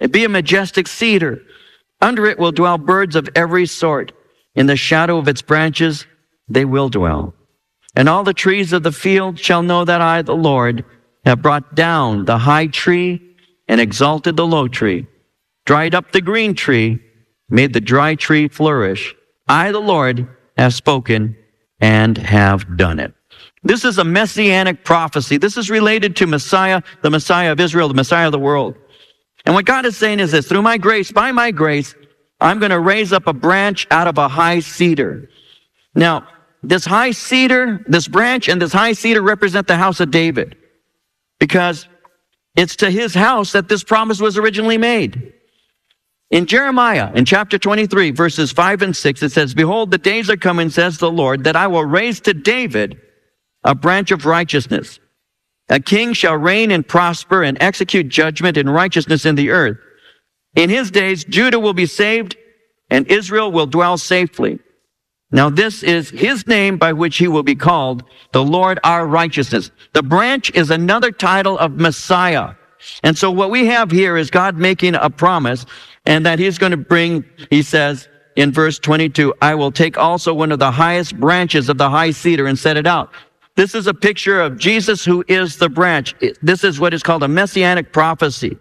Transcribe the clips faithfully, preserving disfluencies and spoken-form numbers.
It be a majestic cedar. Under it will dwell birds of every sort. In the shadow of its branches they will dwell. And all the trees of the field shall know that I, the Lord, have brought down the high tree and exalted the low tree, dried up the green tree, made the dry tree flourish. I, the Lord, have spoken and have done it. This is a messianic prophecy. This is related to Messiah, the Messiah of Israel, the Messiah of the world. And what God is saying is this: through my grace, by my grace, I'm going to raise up a branch out of a high cedar. Now, this high cedar, this branch and this high cedar represent the house of David, because it's to his house that this promise was originally made. In Jeremiah, in chapter twenty-three, verses five and six, it says, behold, the days are coming, says the Lord, that I will raise to David a branch of righteousness. A king shall reign and prosper and execute judgment and righteousness in the earth. In his days, Judah will be saved and Israel will dwell safely. Now this is his name by which he will be called, the Lord our righteousness. The branch is another title of Messiah. And so what we have here is God making a promise, and that he's going to bring, he says in verse twenty-two, I will take also one of the highest branches of the high cedar and set it out. This is a picture of Jesus, who is the branch. This is what is called a messianic prophecy.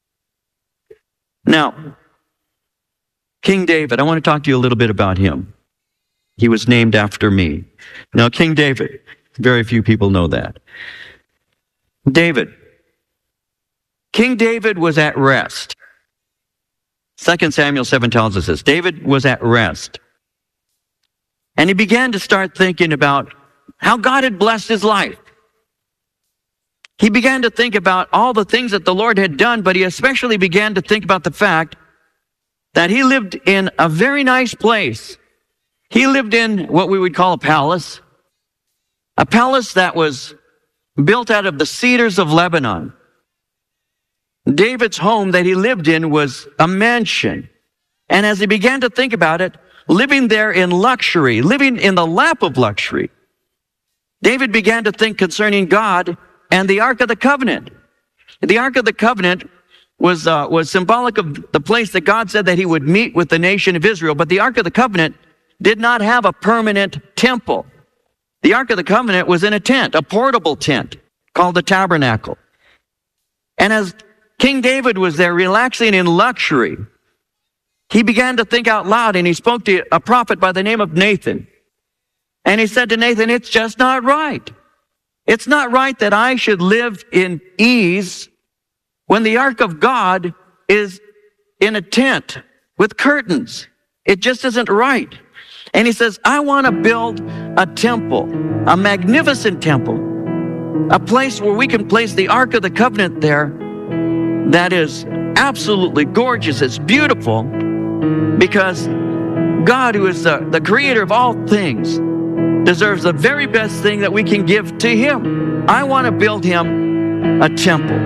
Now, King David, I want to talk to you a little bit about him. He was named after me. Now, King David, very few people know that. David. King David was at rest. Second Samuel seven tells us this. David was at rest. And he began to start thinking about how God had blessed his life. He began to think about all the things that the Lord had done, but he especially began to think about the fact that he lived in a very nice place. He lived in what we would call a palace, a palace that was built out of the cedars of Lebanon. David's home that he lived in was a mansion. And as he began to think about it, living there in luxury, living in the lap of luxury, David began to think concerning God and the Ark of the Covenant. The Ark of the Covenant was, uh, was symbolic of the place that God said that he would meet with the nation of Israel. But the Ark of the Covenant did not have a permanent temple. The Ark of the Covenant was in a tent, a portable tent called the tabernacle. And as King David was there relaxing in luxury, he began to think out loud, and he spoke to a prophet by the name of Nathan. And he said to Nathan, it's just not right. It's not right that I should live in ease when the ark of God is in a tent with curtains. It just isn't right. And he says, I want to build a temple, a magnificent temple, a place where we can place the Ark of the Covenant there that is absolutely gorgeous. It's beautiful, because God, who is the, the creator of all things, deserves the very best thing that we can give to him. I want to build him a temple.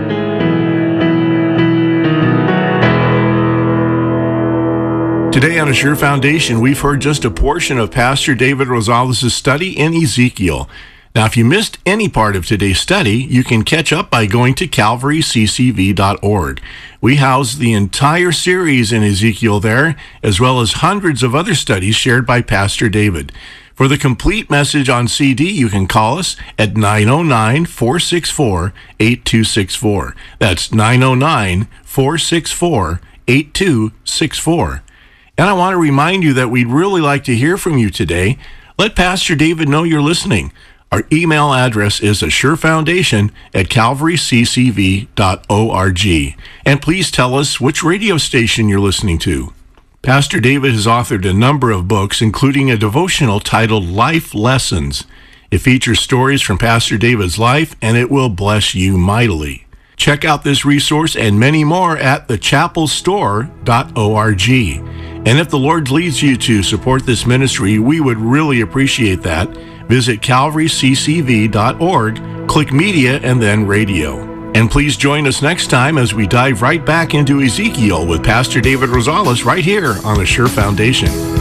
Today on Assure Foundation, we've heard just a portion of Pastor David Rosales' study in Ezekiel. Now, if you missed any part of today's study, you can catch up by going to calvary c c v dot org. We house the entire series in Ezekiel there, as well as hundreds of other studies shared by Pastor David. For the complete message on C D, you can call us at nine oh nine, four six four, eight two six four. That's nine oh nine, four six four, eight two six four. And I want to remind you that we'd really like to hear from you today. Let Pastor David know you're listening. Our email address is assurefoundation at calvary c c v dot org. And please tell us which radio station you're listening to. Pastor David has authored a number of books, including a devotional titled Life Lessons. It features stories from Pastor David's life, and it will bless you mightily. Check out this resource and many more at the chapel store dot org. And if the Lord leads you to support this ministry, we would really appreciate that. Visit calvary c c v dot org, click Media, and then Radio. And please join us next time as we dive right back into Ezekiel with Pastor David Rosales right here on Assure Foundation.